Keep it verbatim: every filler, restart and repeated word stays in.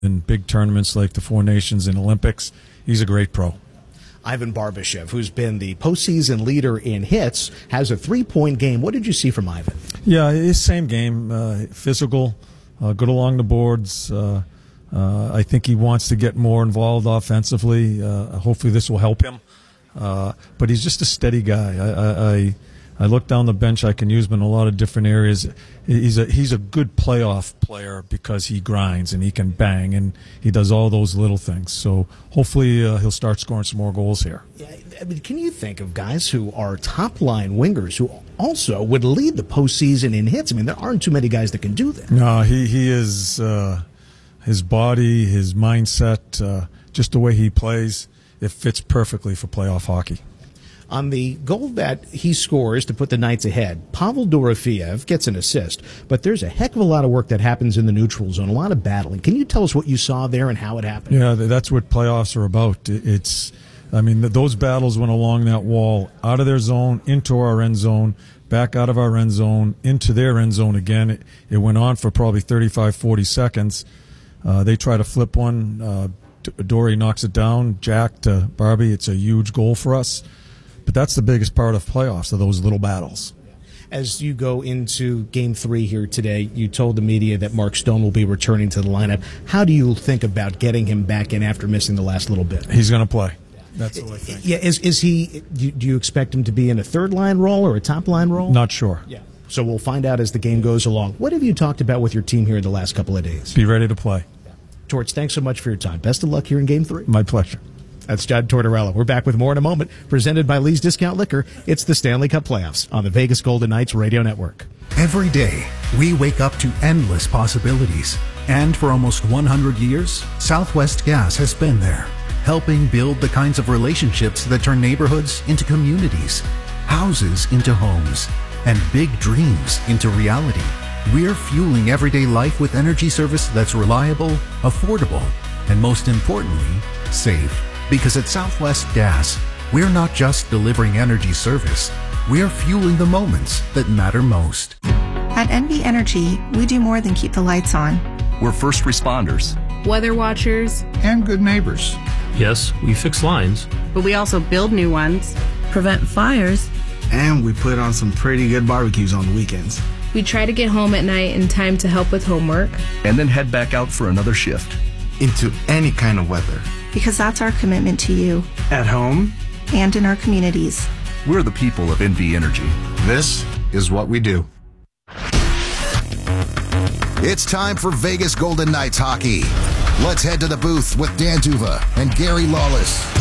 in big tournaments like the Four Nations and Olympics. He's a great pro. Ivan Barbashev, who's been the postseason leader in hits, has a three-point game. What did you see from Ivan? Yeah, his same game, uh, physical, uh, good along the boards. Uh, uh, I think he wants to get more involved offensively. Uh, hopefully this will help him. Uh, but he's just a steady guy. I, I, I I look down the bench. I can use him in a lot of different areas. He's a he's a good playoff player because he grinds and he can bang and he does all those little things. So hopefully uh, he'll start scoring some more goals here. Yeah, I mean, can you think of guys who are top line wingers who also would lead the postseason in hits? I mean, there aren't too many guys that can do that. No, he he is uh, his body, his mindset, uh, just the way he plays. It fits perfectly for playoff hockey. On the goal that he scores to put the Knights ahead, Pavel Dorofeev gets an assist, but there's a heck of a lot of work that happens in the neutral zone, a lot of battling. Can you tell us what you saw there and how it happened? Yeah, that's what playoffs are about. It's, I mean, those battles went along that wall, out of their zone, into our end zone, back out of our end zone, into their end zone again. It, it went on for probably thirty-five, forty seconds. Uh, they try to flip one. Uh, Dory knocks it down. Jack to Barbie. It's a huge goal for us. But that's the biggest part of playoffs, are those little battles. As you go into game three here today, you told the media that Mark Stone will be returning to the lineup. How do you think about getting him back in after missing the last little bit? He's going to play. That's what I think. Yeah, is is he? Do, do you expect him to be in a third line role or a top line role? Not sure. Yeah. So we'll find out as the game goes along. What have you talked about with your team here the last couple of days? Be ready to play. Yeah. Torts, thanks so much for your time. Best of luck here in game three. My pleasure. That's John Tortorella. We're back with more in a moment. Presented by Lee's Discount Liquor. It's the Stanley Cup Playoffs on the Vegas Golden Knights Radio Network. Every day, we wake up to endless possibilities. And for almost one hundred years, Southwest Gas has been there, helping build the kinds of relationships that turn neighborhoods into communities, houses into homes, and big dreams into reality. We're fueling everyday life with energy service that's reliable, affordable, and most importantly, safe. Because at Southwest Gas, we're not just delivering energy service, we're fueling the moments that matter most. At N V Energy, we do more than keep the lights on. We're first responders, weather watchers, and good neighbors. Yes, we fix lines, but we also build new ones, prevent fires, and we put on some pretty good barbecues on the weekends. We try to get home at night in time to help with homework, and then head back out for another shift. Into any kind of weather. Because that's our commitment to you. At home. And in our communities. We're the people of N V Energy. This is what we do. It's time for Vegas Golden Knights hockey. Let's head to the booth with Dan Duva and Gary Lawless.